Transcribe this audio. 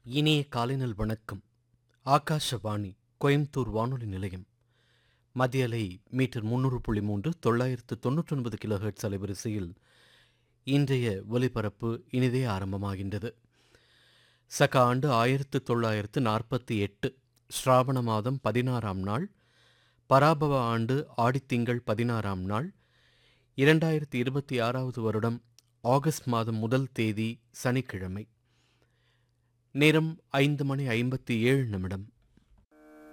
இனிய காலைநல் வணக்கம். ஆகாஷவாணி கோயம்புத்தூர் வானொலி நிலையம். மத்திய அலை மீட்டர் 300.3 999 கிலோஹெர்ட்ஸ் அலைவரிசையில் இன்றைய ஒலிபரப்பு இனிதே ஆரம்பமாகின்றது. சக ஆண்டு 1948 ஸ்ராவண மாதம் 16ஆம் நாள், பராபவ ஆண்டு ஆடித்திங்கள் 16ஆம் நாள், 2026வது வருடம் ஆகஸ்ட் மாதம் 1 தேதி சனிக்கிழமை. நேரம் 5:57.